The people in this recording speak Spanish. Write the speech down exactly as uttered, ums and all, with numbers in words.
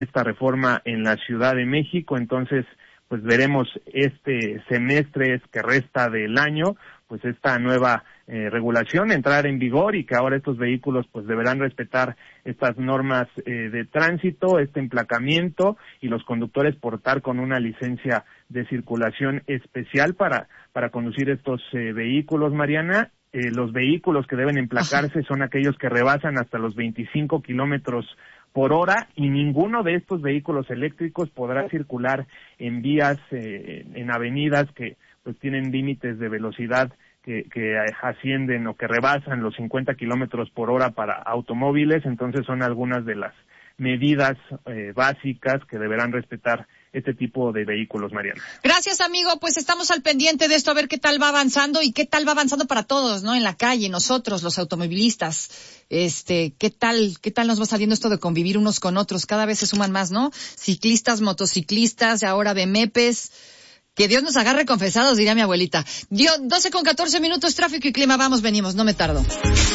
esta reforma en la Ciudad de México. Entonces, pues veremos este semestre que resta del año, pues esta nueva eh, regulación entrar en vigor, y que ahora estos vehículos pues deberán respetar estas normas eh, de tránsito, este emplacamiento, y los conductores portar con una licencia de circulación especial para para conducir estos eh, vehículos, Mariana. Eh, los vehículos que deben emplacarse son aquellos que rebasan hasta los veinticinco kilómetros por hora, y ninguno de estos vehículos eléctricos podrá circular en vías, eh, en avenidas que pues tienen límites de velocidad que, que ascienden o que rebasan los cincuenta kilómetros por hora para automóviles. Entonces son algunas de las medidas eh, básicas que deberán respetar este tipo de vehículos, Mariana. Gracias, amigo. Pues estamos al pendiente de esto, a ver qué tal va avanzando y qué tal va avanzando para todos, ¿no? En la calle, nosotros, los automovilistas. Este, qué tal, qué tal nos va saliendo esto de convivir unos con otros. Cada vez se suman más, ¿no? Ciclistas, motociclistas, y ahora B M Ps. Que Dios nos agarre confesados, diría mi abuelita. Dios, doce con catorce minutos, tráfico y clima. Vamos, venimos, no me tardo.